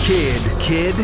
Kid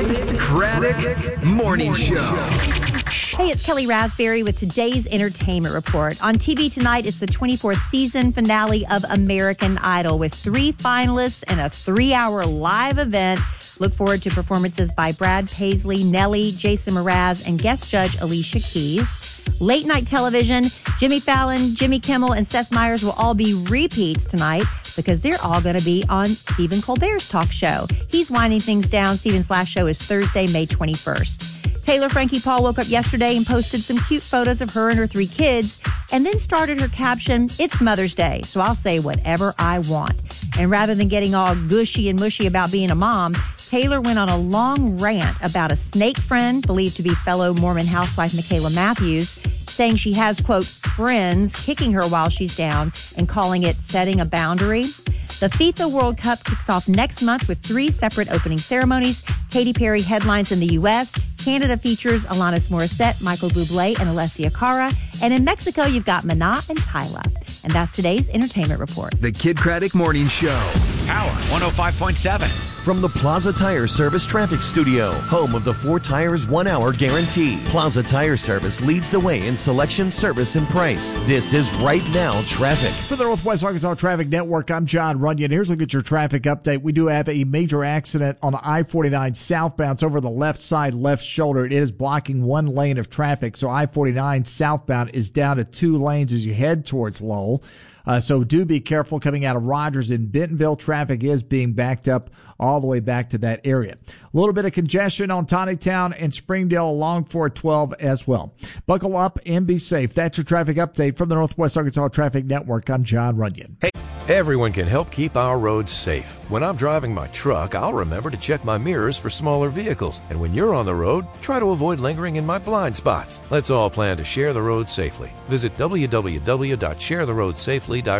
Craddock Morning Show. Hey, it's Kelly Raspberry with today's entertainment report. On TV tonight, it's the 24th season finale of American Idol with 3 finalists and a 3-hour live event. Look forward to performances by Brad Paisley, Nelly, Jason Mraz, and guest judge Alicia Keys. Late night television, Jimmy Fallon, Jimmy Kimmel, and Seth Meyers will all be repeats tonight because they're all going to be on Stephen Colbert's talk show. He's winding things down. Stephen's last show is Thursday, May 21st. Taylor Frankie Paul woke up yesterday and posted some cute photos of her and her 3 kids and then started her caption, "It's Mother's Day, so I'll say whatever I want." And rather than getting all gushy and mushy about being a mom, Taylor went on a long rant about a snake friend believed to be fellow Mormon housewife Michaela Matthews, saying she has, quote, friends kicking her while she's down and calling it setting a boundary. The FIFA World Cup kicks off next month with 3 separate opening ceremonies. Katy Perry headlines in the U.S., Canada features Alanis Morissette, Michael Bublé, and Alessia Cara. And in Mexico, you've got Maná and Tyla. And that's today's entertainment report. The Kid Craddock Morning Show. Power 105.7. From the Plaza Tire Service Traffic Studio, home of the 4 Tires 1 Hour Guarantee. Plaza Tire Service leads the way in selection, service, and price. This is Right Now Traffic. For the Northwest Arkansas Traffic Network, I'm John Runyon. Here's a look at your traffic update. We do have a major accident on I-49 southbound. It's over the left side, left shoulder. It is blocking 1 lane of traffic, so I-49 southbound is down to 2 lanes as you head towards Lowell. So do be careful coming out of Rogers in Bentonville. Traffic is being backed up all the way back to that area. A little bit of congestion on Town and Springdale along 412 as well. Buckle up and be safe. That's your traffic update from the Northwest Arkansas Traffic Network. I'm John Runyon. Hey, everyone can help keep our roads safe. When I'm driving my truck, I'll remember to check my mirrors for smaller vehicles. And when you're on the road, try to avoid lingering in my blind spots. Let's all plan to share the road safely. Visit www.sharetheroadsafely.com.